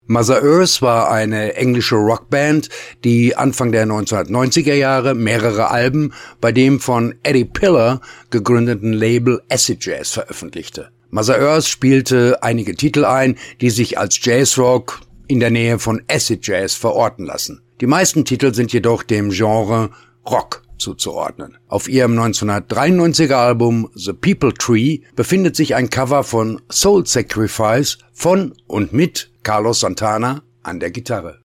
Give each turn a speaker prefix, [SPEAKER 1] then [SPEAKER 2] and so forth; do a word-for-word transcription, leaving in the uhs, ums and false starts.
[SPEAKER 1] Mother Earth war eine englische Rockband, die Anfang der neunzehnhundertneunziger Jahre mehrere Alben bei dem von Eddie Pillar gegründeten Label Acid Jazz veröffentlichte. Mother Earth spielte einige Titel ein, die sich als Jazzrock in der Nähe von Acid Jazz verorten lassen. Die meisten Titel sind jedoch dem Genre Rock zuzuordnen. Auf ihrem neunzehnhundertdreiundneunziger Album The People Tree befindet sich ein Cover von Soul Sacrifice von und mit Carlos Santana an der Gitarre.